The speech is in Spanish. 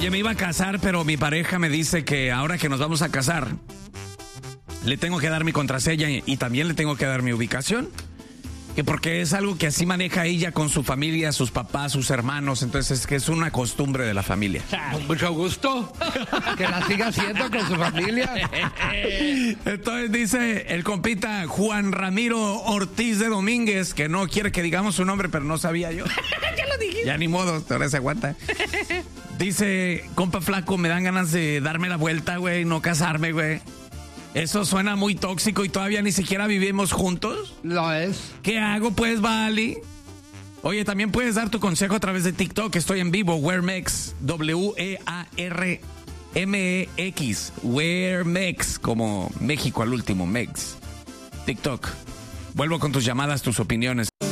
Oye, me iba a casar, pero mi pareja me dice que ahora que nos vamos a casar, le tengo que dar mi contraseña y también le tengo que dar mi ubicación. Que porque es algo que así maneja ella con su familia, sus papás, sus hermanos. Entonces es que es una costumbre de la familia. Con mucho gusto. Que la siga haciendo con su familia. Entonces dice el compita Juan Ramiro Ortiz de Domínguez, que no quiere que digamos su nombre, pero no sabía yo. Ya lo dijiste. Ya ni modo, ahora se aguanta. Dice, compa flaco, me dan ganas de darme la vuelta, güey, no casarme, güey. Eso suena muy tóxico y todavía ni siquiera vivimos juntos. Lo es. ¿Qué hago, pues, Vali? Oye, también puedes dar tu consejo a través de TikTok. Estoy en vivo, Wearmex, WEARMEX, Wearmex, como México al último, Mex. TikTok. Vuelvo con tus llamadas, tus opiniones.